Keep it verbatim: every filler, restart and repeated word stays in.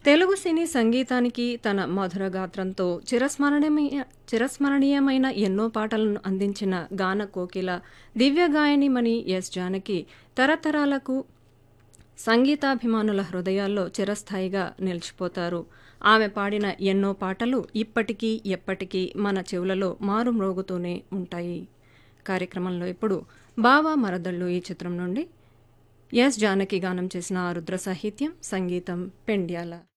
తెలుగు సినీ సంగీతానికి తన మధుర గాత్రంతో చిరస్మరణీయ చిరస్మరణీయమైన ఎన్నో పాటలను అందించిన గాన కోకిల దివ్యగాయనిమణి ఎస్ జానకి తరతరాలకు సంగీతాభిమానుల హృదయాల్లో చిరస్థాయిగా నిలిచిపోతారు. ఆమె పాడిన ఎన్నో పాటలు ఇప్పటికీ ఎప్పటికీ మన చెవులలో మారుమ్రోగుతూనే ఉంటాయి. కార్యక్రమంలో ఇప్పుడు బావా మరదళ్ళు ఈ చిత్రం నుండి ఎస్ జానకి గానం చేసిన ఆరుద్ర సాహిత్యం, సంగీతం పెండ్యాల.